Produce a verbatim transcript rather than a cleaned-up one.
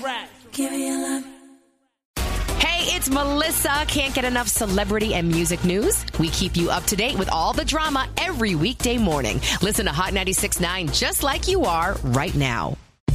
Give me a love. Hey, it's Melissa. Can't get enough celebrity and music news? We keep you up to date with all the drama every weekday morning. Listen to Hot ninety-six point nine just like you are right now.